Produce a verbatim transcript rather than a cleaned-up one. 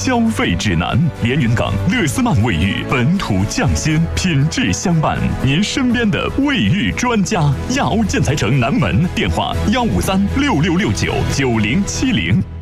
消费指南。连云港乐思曼卫浴，本土匠心，品质相伴。您身边的卫浴专家，亚欧建材城南门，电话幺五三六六六九九零七零。